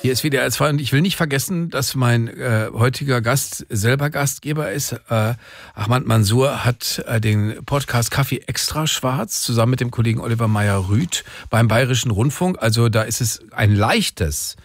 Hier ist WDR 2 und ich will nicht vergessen, dass mein heutiger Gast selber Gastgeber ist. Ahmad Mansour hat den Podcast Kaffee extra schwarz zusammen mit dem Kollegen Oliver Meyer-Rüth beim Bayerischen Rundfunk. Also da ist es ein leichtes,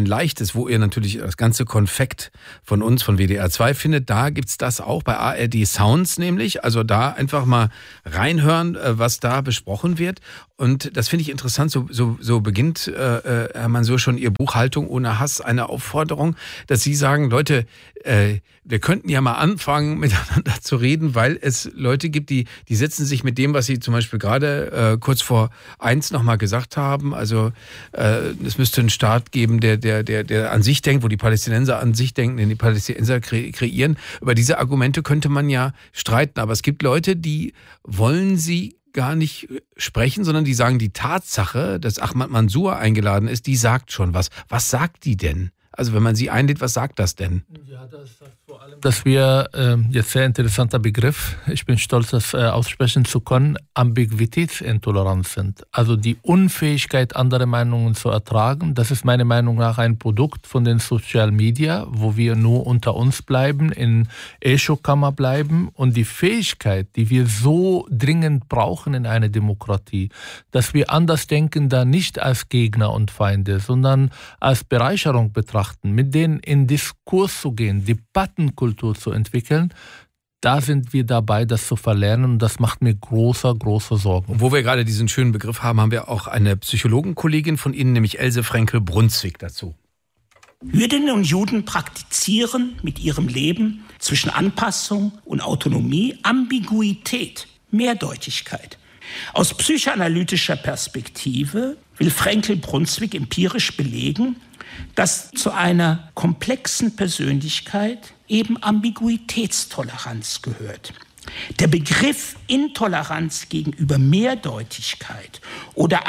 wo ihr natürlich das ganze Konfekt von uns, von WDR 2 findet. Da gibt's das auch bei ARD Sounds nämlich. Also da einfach mal reinhören, was da besprochen wird. Und das finde ich interessant. So beginnt Herr Mansour schon Ihr Buch Haltung ohne Hass, eine Aufforderung, dass Sie sagen, Leute, wir könnten ja mal anfangen, miteinander zu reden, weil es Leute gibt, die setzen sich mit dem, was Sie zum Beispiel gerade kurz vor 1 nochmal gesagt haben. Also es müsste einen Staat geben, der an sich denkt, wo die Palästinenser an sich denken, den die Palästinenser kreieren. Über diese Argumente könnte man ja streiten. Aber es gibt Leute, die wollen sie gar nicht sprechen, sondern die sagen, die Tatsache, dass Ahmad Mansour eingeladen ist, die sagt schon was. Was sagt die denn? Also wenn man sie einlädt, was sagt das denn? Ja, das sagt vor allem, dass wir, jetzt sehr interessanter Begriff, ich bin stolz, das aussprechen zu können, Ambiguitätsintoleranz sind. Also die Unfähigkeit, andere Meinungen zu ertragen. Das ist meiner Meinung nach ein Produkt von den Social Media, wo wir nur unter uns bleiben, in Echokammer bleiben. Und die Fähigkeit, die wir so dringend brauchen in einer Demokratie, dass wir anders denken, da nicht als Gegner und Feinde, sondern als Bereicherung betrachten, mit denen in Diskurs zu gehen, Debattenkultur zu entwickeln, da sind wir dabei, das zu verlernen und das macht mir große Sorgen. Und wo wir gerade diesen schönen Begriff haben, haben wir auch eine Psychologenkollegin von Ihnen, nämlich Else Frenkel-Brunswick dazu. Jüdinnen und Juden praktizieren mit ihrem Leben zwischen Anpassung und Autonomie Ambiguität, Mehrdeutigkeit. Aus psychoanalytischer Perspektive will Frenkel-Brunswick empirisch belegen, dass zu einer komplexen Persönlichkeit eben Ambiguitätstoleranz gehört. Der Begriff Intoleranz gegenüber Mehrdeutigkeit oder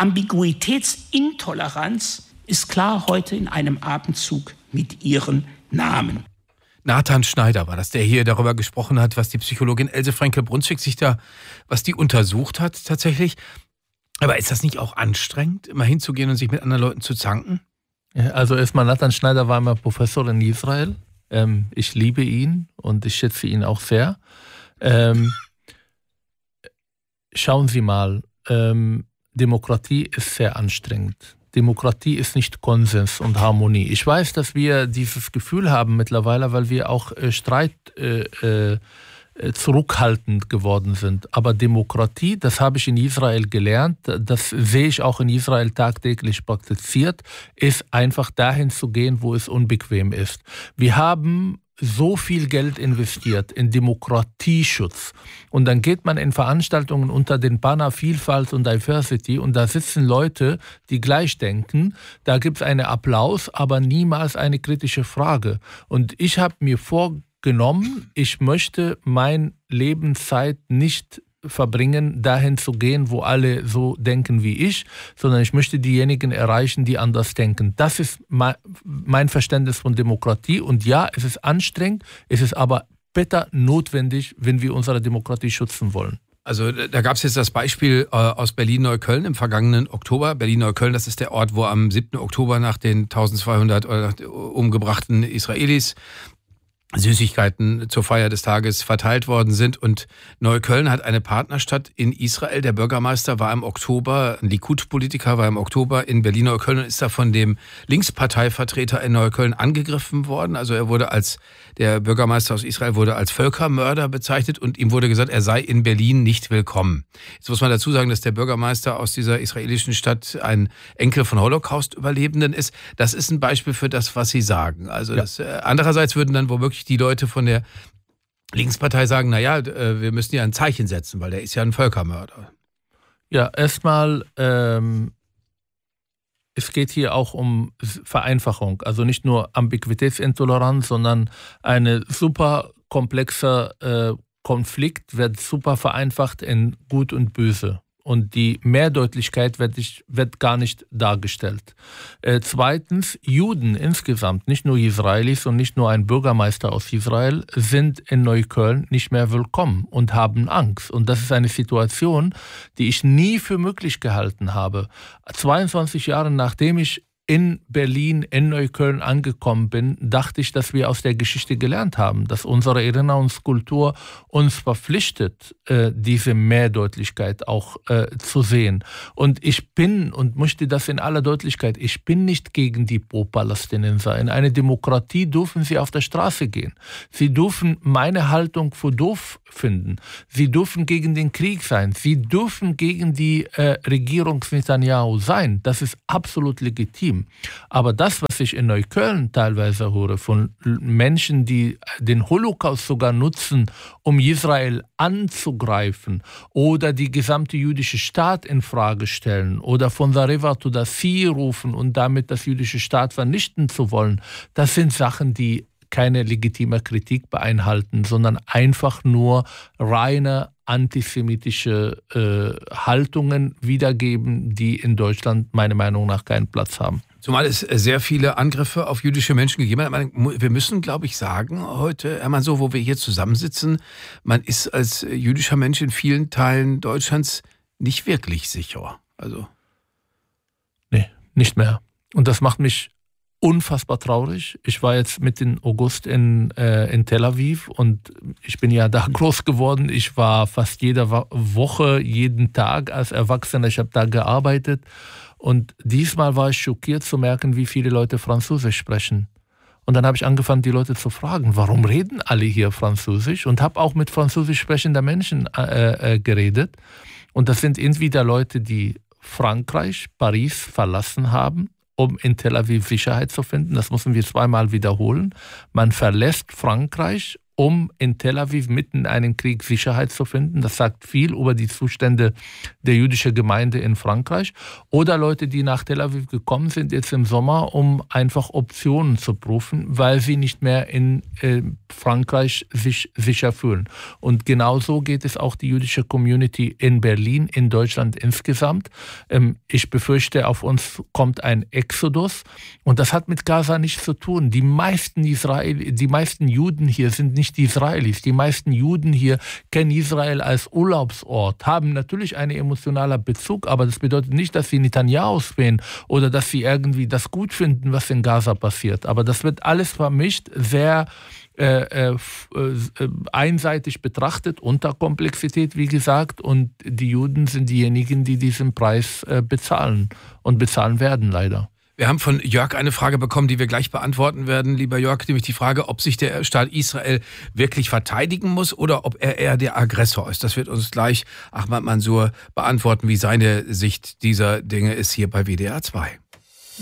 Ambiguitätsintoleranz ist klar heute in einem Atemzug mit ihren Namen. Nathan Schneider war das, der hier darüber gesprochen hat, was die Psychologin Else Frenkel-Brunswick was die untersucht hat tatsächlich. Aber ist das nicht auch anstrengend, immer hinzugehen und sich mit anderen Leuten zu zanken? Ja, also erstmal, Nathan Schneider war immer Professor in Israel. Ich liebe ihn und ich schätze ihn auch sehr. Schauen Sie mal, Demokratie ist sehr anstrengend. Demokratie ist nicht Konsens und Harmonie. Ich weiß, dass wir dieses Gefühl haben mittlerweile, weil wir auch zurückhaltend geworden sind. Aber Demokratie, das habe ich in Israel gelernt, das sehe ich auch in Israel tagtäglich praktiziert, ist einfach dahin zu gehen, wo es unbequem ist. Wir haben so viel Geld investiert in Demokratieschutz. Und dann geht man in Veranstaltungen unter den Banner Vielfalt und Diversity und da sitzen Leute, die gleich denken. Da gibt es einen Applaus, aber niemals eine kritische Frage. Und ich habe mir vorgenommen, ich möchte meine Lebenszeit nicht verbringen, dahin zu gehen, wo alle so denken wie ich, sondern ich möchte diejenigen erreichen, die anders denken. Das ist mein Verständnis von Demokratie. Und ja, es ist anstrengend, es ist aber bitter notwendig, wenn wir unsere Demokratie schützen wollen. Also da gab es jetzt das Beispiel aus Berlin-Neukölln im vergangenen Oktober. Berlin-Neukölln, das ist der Ort, wo am 7. Oktober nach den 1200 umgebrachten Israelis Süßigkeiten zur Feier des Tages verteilt worden sind. Und Neukölln hat eine Partnerstadt in Israel. Der Bürgermeister war im Oktober, ein Likud-Politiker war im Oktober in Berlin-Neukölln und ist da von dem Linksparteivertreter in Neukölln angegriffen worden. Also der Bürgermeister aus Israel wurde als Völkermörder bezeichnet und ihm wurde gesagt, er sei in Berlin nicht willkommen. Jetzt muss man dazu sagen, dass der Bürgermeister aus dieser israelischen Stadt ein Enkel von Holocaust-Überlebenden ist. Das ist ein Beispiel für das, was Sie sagen. Also ja. Andererseits würden dann womöglich die Leute von der Linkspartei sagen, naja, wir müssen ja ein Zeichen setzen, weil der ist ja ein Völkermörder. Ja, erstmal, es geht hier auch um Vereinfachung, also nicht nur Ambiguitätsintoleranz, sondern eine super komplexe Konflikt wird super vereinfacht in Gut und Böse. Und die Mehrdeutigkeit wird gar nicht dargestellt. Zweitens, Juden insgesamt, nicht nur Israelis und nicht nur ein Bürgermeister aus Israel, sind in Neukölln nicht mehr willkommen und haben Angst. Und das ist eine Situation, die ich nie für möglich gehalten habe. 22 Jahre nachdem ich in Berlin, in Neukölln angekommen bin, dachte ich, dass wir aus der Geschichte gelernt haben, dass unsere Erinnerungskultur uns verpflichtet, diese Mehrdeutlichkeit auch zu sehen. Und ich bin, und möchte das in aller Deutlichkeit, ich bin nicht gegen die Pro-Palästinenser. In eine Demokratie dürfen sie auf der Straße gehen. Sie dürfen meine Haltung für doof finden. Sie dürfen gegen den Krieg sein. Sie dürfen gegen die Regierung Netanyahu sein. Das ist absolut legitim. Aber das, was ich in Neukölln teilweise höre, von Menschen, die den Holocaust sogar nutzen, um Israel anzugreifen oder die gesamte jüdische Staat in Frage stellen oder von the river to the sea rufen und damit das jüdische Staat vernichten zu wollen, das sind Sachen, die keine legitime Kritik beinhalten, sondern einfach nur reine antisemitische Haltungen wiedergeben, die in Deutschland meiner Meinung nach keinen Platz haben. Zumal es sehr viele Angriffe auf jüdische Menschen gegeben hat. Wir müssen, glaube ich, sagen heute, Herr Mansour, wo wir hier zusammensitzen, man ist als jüdischer Mensch in vielen Teilen Deutschlands nicht wirklich sicher. Also. Nee, nicht mehr. Und das macht mich unfassbar traurig. Ich war jetzt Mitte August in Tel Aviv und ich bin ja da groß geworden. Ich war fast jede Woche, jeden Tag als Erwachsener. Ich habe da gearbeitet und diesmal war ich schockiert zu merken, wie viele Leute Französisch sprechen. Und dann habe ich angefangen, die Leute zu fragen, warum reden alle hier Französisch? Und habe auch mit französisch sprechenden Menschen geredet. Und das sind entweder Leute, die Frankreich, Paris verlassen haben, um in Tel Aviv Sicherheit zu finden. Das müssen wir zweimal wiederholen. Man verlässt Frankreich, um in Tel Aviv mitten in einem Krieg Sicherheit zu finden. Das sagt viel über die Zustände der jüdischen Gemeinde in Frankreich. Oder Leute, die nach Tel Aviv gekommen sind jetzt im Sommer, um einfach Optionen zu prüfen, weil sie nicht mehr in Frankreich sich sicher fühlen. Und genauso geht es auch die jüdische Community in Berlin, in Deutschland insgesamt. Ich befürchte, auf uns kommt ein Exodus. Und das hat mit Gaza nichts zu tun. Die meisten Juden hier sind nicht die Israelis. Die meisten Juden hier kennen Israel als Urlaubsort, haben natürlich einen emotionalen Bezug, aber das bedeutet nicht, dass sie Netanyahu wählen oder dass sie irgendwie das gut finden, was in Gaza passiert. Aber das wird alles vermischt, sehr einseitig betrachtet, unter Komplexität, wie gesagt, und die Juden sind diejenigen, die diesen Preis bezahlen und bezahlen werden, leider. Wir haben von Jörg eine Frage bekommen, die wir gleich beantworten werden, lieber Jörg, nämlich die Frage, ob sich der Staat Israel wirklich verteidigen muss oder ob er eher der Aggressor ist. Das wird uns gleich Ahmad Mansour beantworten, wie seine Sicht dieser Dinge ist hier bei WDR 2.